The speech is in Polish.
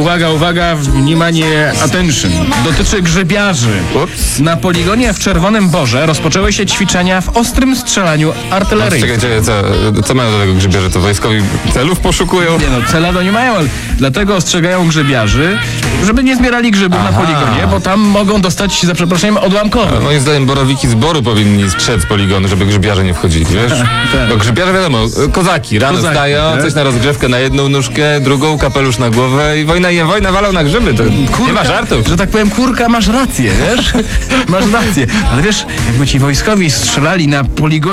Uwaga, uwaga, wнимание, attention. Dotyczy grzybiarzy. Ups. Na poligonie w Czerwonym Borze rozpoczęły się ćwiczenia w ostrym strzelaniu artyleryjnym. Czekaj, co mają do tego grzybiarze? To wojskowi celów poszukują? Nie no, cela to nie mają, ale dlatego ostrzegają grzybiarzy, żeby nie zbierali grzybów na poligonie, bo tam mogą dostać, za przeproszeniem, odłamkowe. Moim zdaniem borowiki z boru powinni strzec z poligonu, żeby grzybiarze nie wchodzili, wiesz? Tak. Bo grzybiarze wiadomo, kozaki, rano Kozaki, wstają, tak? coś na rozgrzewkę na jedną nóżkę, drugą, kapelusz na głowę i wojna walą na grzyby. To nie ma żartów. Że tak powiem, kurka, masz rację, wiesz? Masz rację. Ale wiesz, jakby ci wojskowi strzelali na poligonie